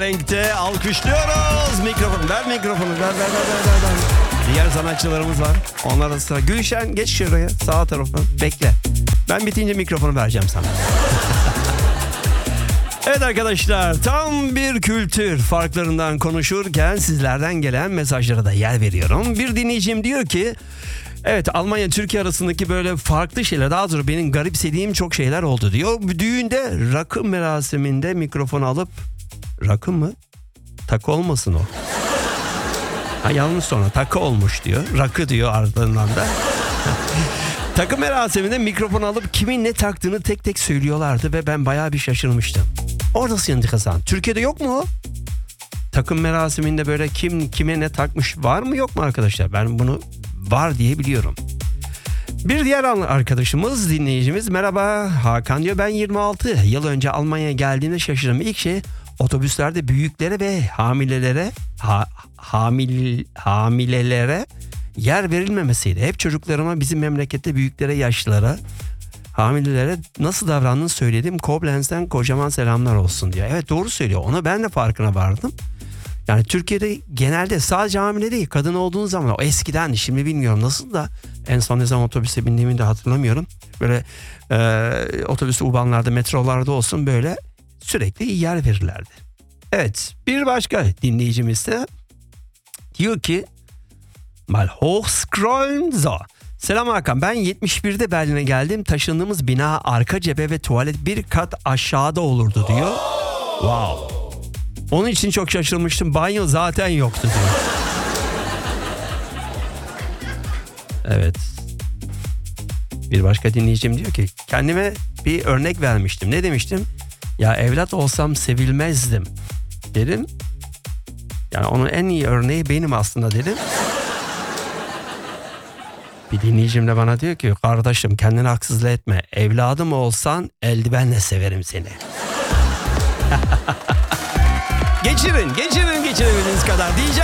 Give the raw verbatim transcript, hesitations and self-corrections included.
Renkte alkışlıyoruz. Mikrofon ver mikrofonu ver ver ver ver ver. ver. Diğer sanatçılarımız var. Onlara sıra. Gülşen geç şuraya sağ tarafa bekle. Ben bitince mikrofonu vereceğim sana. Evet arkadaşlar, tam bir kültür farklarından konuşurken sizlerden gelen mesajlara da yer veriyorum. Bir dinleyicim diyor ki, evet Almanya Türkiye arasındaki böyle farklı şeyler, daha doğrusu benim garipsediğim çok şeyler oldu diyor. Düğünde rakı merasiminde mikrofon alıp, rakı mı? Takı olmasın o. Ha, yanlış sonra takı olmuş diyor. Rakı diyor ardından da. Takı merasiminde mikrofon alıp kimin ne taktığını tek tek söylüyorlardı ve ben bayağı bir şaşırmıştım. Orası enteresan. Türkiye'de yok mu o? Takım merasiminde böyle kim kime ne takmış var mı yok mu arkadaşlar? Ben bunu var diye biliyorum. Bir diğer arkadaşımız, dinleyicimiz, merhaba Hakan diyor, ben yirmi altı yıl önce Almanya'ya geldiğimde şaşırdım. İlk şey otobüslerde büyüklere ve hamilelere ha, hamil, hamilelere yer verilmemesiydi. Hep çocuklarıma bizim memlekette büyüklere, yaşlılara, hamilelere nasıl davrandığını söyledim. Koblenz'den kocaman selamlar olsun diyor. Evet, doğru söylüyor. Ona ben de farkına vardım. Yani Türkiye'de genelde sadece hamile değil, kadın olduğun zaman, o eskiden, şimdi bilmiyorum nasıl da, en son ne zaman otobüse bindiğimi de hatırlamıyorum. Böyle e, otobüs U-Bahn'larda, metrolarda olsun böyle sürekli yer verirlerdi. Evet, bir başka dinleyicimiz de diyor ki, mal hochscrollen so. Selam Hakan, ben yetmiş birde Berlin'e geldim. Taşındığımız bina arka cephe ve tuvalet bir kat aşağıda olurdu diyor. Wow. Onun için çok şaşırmıştım. Banyo zaten yoktu diyor. Evet. Bir başka dinleyicim diyor ki, kendime bir örnek vermiştim. Ne demiştim? Ya evlat olsam sevilmezdim dedim. Yani onun en iyi örneği benim aslında dedim. Bir dinleyicim de bana diyor ki, kardeşim kendini haksızlık etme. Evladım olsan eldivenle severim seni. Geçirin, geçirin, geçirebildiğiniz kadar diyeceğim.